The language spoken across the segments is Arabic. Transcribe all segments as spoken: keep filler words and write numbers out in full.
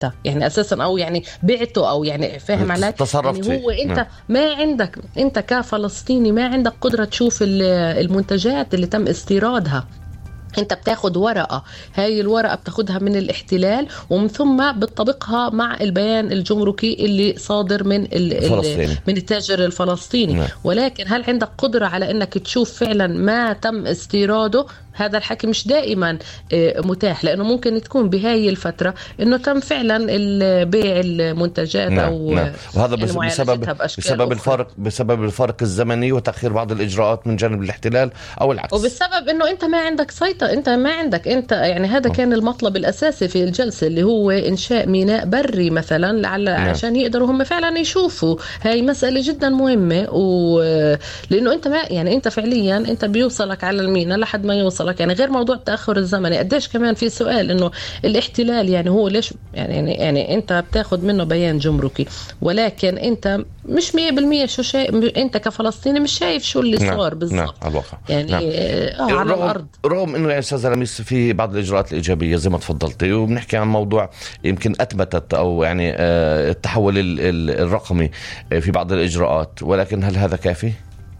يعني أساسا أو يعني بعته أو يعني فاهم علي تصرفت يعني هو أنت نعم. ما عندك أنت كفلسطيني ما عندك قدرة تشوف المنتجات اللي تم استيرادها. انت بتاخد ورقة، هاي الورقة بتاخدها من الاحتلال ومن ثم بتطبقها مع البيان الجمركي اللي صادر من من التاجر الفلسطيني م. ولكن هل عندك قدرة على انك تشوف فعلا ما تم استيراده؟ هذا الحكي مش دائما متاح، لانه ممكن تكون بهاي الفترة انه تم فعلا بيع المنتجات نعم. او نعم. وهذا بسبب بسبب الفارق بسبب الفارق الزمني وتأخير بعض الاجراءات من جانب الاحتلال او العكس، وبسبب انه انت ما عندك سيطرة، انت ما عندك انت يعني هذا كان المطلب الاساسي في الجلسه اللي هو انشاء ميناء بري مثلا لعل عشان يقدروا هم فعلا يشوفوا. هاي مساله جدا مهمه، ولانه انت ما يعني انت فعليا انت بيوصلك على الميناء لحد ما يوصلك، يعني غير موضوع التاخر الزمني. قديش كمان في سؤال انه الاحتلال يعني هو ليش يعني يعني انت بتاخذ منه بيان جمركي ولكن انت مش مية بالمية شو شايف انت كفلسطيني، مش شايف شو اللي نعم. صار بالضبط نعم. على الواقع يعني نعم. اه على رغم الارض، رغم انه يا استاذ لميس في بعض الاجراءات الايجابيه زي ما تفضلتي، وبنحكي عن موضوع يمكن اثبتت او يعني التحول الرقمي في بعض الاجراءات، ولكن هل هذا كافي؟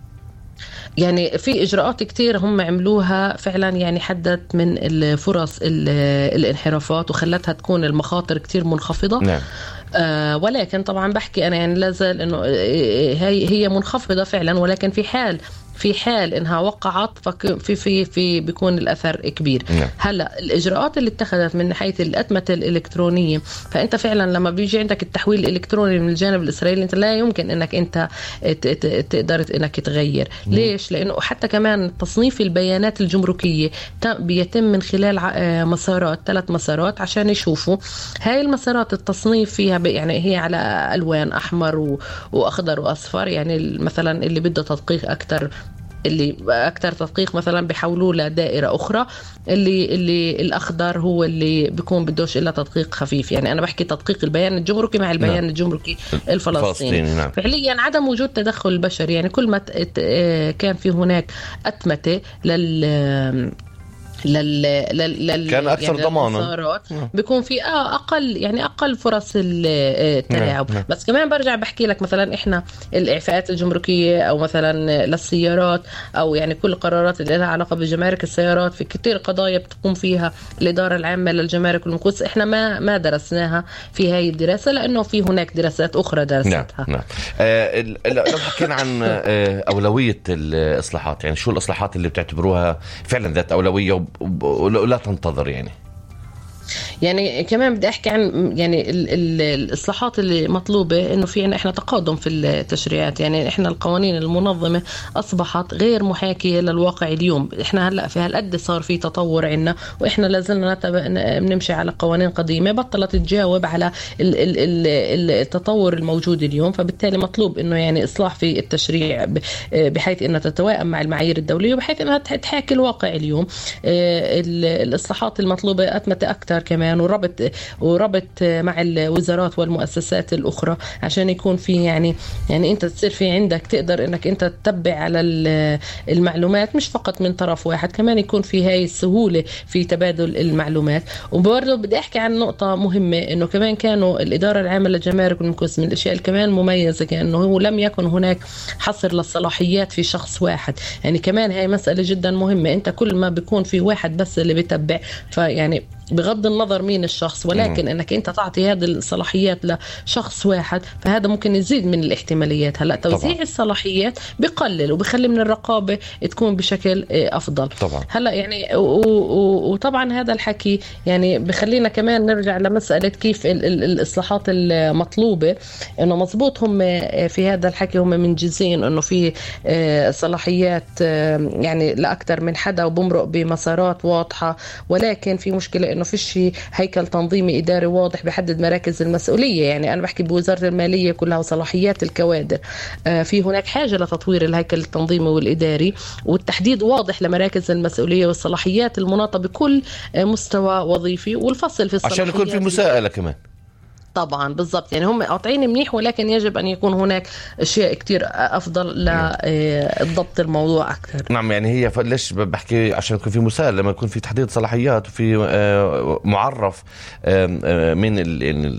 يعني في إجراءات كتير هم عملوها فعلا، يعني حدت من الفرص الانحرافات وخلتها تكون المخاطر كتير منخفضة. نعم. آه ولكن طبعا بحكي أنا يعني لازال إنه هي هي منخفضة فعلا، ولكن في حال في حال انها وقعت في في في بيكون الاثر كبير. نعم. هلا الاجراءات اللي اتخذت من ناحيه الاتمته الالكترونيه، فانت فعلا لما بيجي عندك التحويل الالكتروني من الجانب الاسرائيلي انت لا يمكن انك انت تقدر انك تغير. نعم. ليش؟ لانه حتى كمان تصنيف البيانات الجمركيه بيتم من خلال مسارات، ثلاث مسارات عشان يشوفوا هاي المسارات التصنيف فيها يعني هي على الوان احمر واخضر واصفر، يعني مثلا اللي بده تدقيق اكثر اللي أكثر تدقيق مثلا بيحولوه لدائرة أخرى، اللي اللي الأخضر هو اللي بيكون بدوش إلا تدقيق خفيف. يعني أنا بحكي تدقيق البيان الجمركي مع البيان نعم. الجمركي الفلسطيني. نعم. فعليا عدم وجود تدخل البشري، يعني كل ما كان في هناك أتمتة لل لل لل كان اكثر يعني ضمانا بيكون في آه اقل يعني اقل فرص التلاعب. نعم. بس كمان برجع بحكي لك مثلا احنا الاعفاءات الجمركيه او مثلا للسيارات او يعني كل القرارات اللي لها علاقه بجمارك السيارات، في كتير قضايا بتقوم فيها الاداره العامه للجمارك والمكوس، احنا ما ما درسناها في هاي الدراسه لانه في هناك دراسات اخرى درستها. نعم. نعم. آه لو حكينا عن آه اولويه الاصلاحات، يعني شو الاصلاحات اللي بتعتبروها فعلا ذات اولويه ولا تنتظر؟ يعني يعني كمان بدي احكي عن يعني ال ال الاصلاحات اللي مطلوبه، انه في احنا تقادم في التشريعات. يعني احنا القوانين المنظمه اصبحت غير محاكيه للواقع اليوم. احنا هلا في هالقد صار في تطور عنا، واحنا لازلنا بنمشي على قوانين قديمه بطلت تجاوب على ال ال ال التطور الموجود اليوم. فبالتالي مطلوب انه يعني اصلاح في التشريع بحيث انها تتوائم مع المعايير الدوليه وبحيث انها تحاكي الواقع اليوم. الاصلاحات المطلوبه اتمت اكثر كمان، وربط وربط مع الوزارات والمؤسسات الأخرى عشان يكون في يعني يعني أنت تصير في عندك تقدر إنك أنت تتبع على المعلومات مش فقط من طرف واحد، كمان يكون في هاي السهولة في تبادل المعلومات. وبرضه بدي أحكي عن نقطة مهمة، إنه كمان كانوا الإدارة العامة للجمارك والمكوس من الأشياء اللي كمان مميزة كأنه هو لم يكن هناك حصر للصلاحيات في شخص واحد. يعني كمان هاي مسألة جدا مهمة، أنت كل ما بيكون في واحد بس اللي بيتبع، فيعني بغض النظر مين الشخص، ولكن انك انت تعطي هذه الصلاحيات لشخص واحد فهذا ممكن يزيد من الاحتماليات. هلا توزيع طبعا. الصلاحيات بقلل وبخلي من الرقابه تكون بشكل افضل طبعا. هلا يعني وطبعا هذا الحكي يعني بخلينا كمان نرجع لمساله كيف ال ال الاصلاحات المطلوبه، انه مزبوط هم في هذا الحكي هم منجزين انه في صلاحيات يعني لاكثر من حدا وبمرق بمسارات واضحه، ولكن في مشكله انه فيش هيكل تنظيمي اداري واضح بحدد مراكز المسؤوليه. يعني انا بحكي بوزاره الماليه كلها وصلاحيات الكوادر، في هناك حاجه لتطوير الهيكل التنظيمي والاداري والتحديد واضح لمراكز المسؤوليه والصلاحيات المناطه بكل مستوى وظيفي والفصل في الصلاحيات عشان يكون في مساءله كمان. طبعا بالضبط، يعني هم قاطعين منيح، ولكن يجب أن يكون هناك أشياء كتير أفضل لضبط الموضوع أكثر. نعم، يعني هي ليش بحكي؟ عشان يكون في مساءلة، لما يكون في تحديد صلاحيات وفي معرف من